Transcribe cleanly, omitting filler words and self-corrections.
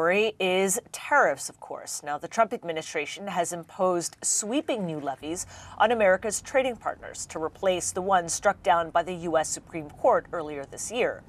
story is tariffs, of course. Now, the Trump administration has imposed sweeping new levies on America's trading partners to replace the ones struck down by the U.S. Supreme Court earlier this year.